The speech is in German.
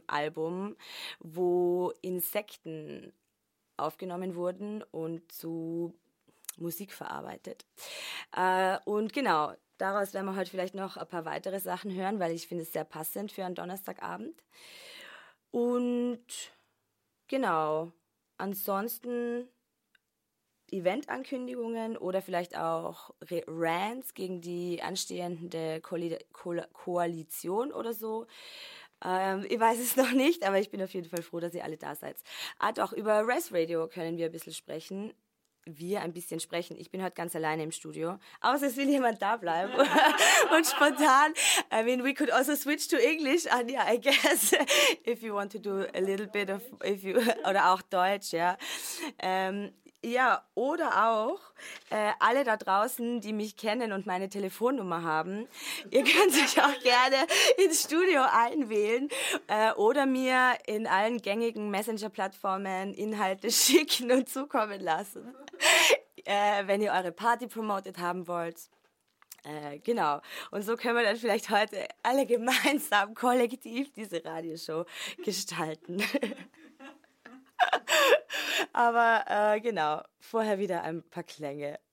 Album, wo Insekten aufgenommen wurden und zu Musik verarbeitet. Und genau, daraus werden wir heute vielleicht noch ein paar weitere Sachen hören, weil ich finde es sehr passend für einen Donnerstagabend. Und genau, ansonsten Eventankündigungen oder vielleicht auch Rants gegen die anstehende Koalition oder so. Ich weiß es noch nicht, aber ich bin auf jeden Fall froh, dass ihr alle da seid. Doch, über Res Radio können wir ein bisschen sprechen. Ich bin heute ganz alleine im Studio, außer es will jemand da bleiben und spontan. I mean, we could also switch to English, Anja, I guess, if you want to do a little bit of, oder auch Deutsch, ja. Ja, oder auch alle da draußen, die mich kennen und meine Telefonnummer haben, ihr könnt euch auch gerne ins Studio einwählen oder mir in allen gängigen Messenger-Plattformen Inhalte schicken und zukommen lassen, wenn ihr eure Party promoted haben wollt. Genau. Und so können wir dann vielleicht heute alle gemeinsam, kollektiv diese Radioshow gestalten. Aber genau, vorher wieder ein paar Klänge.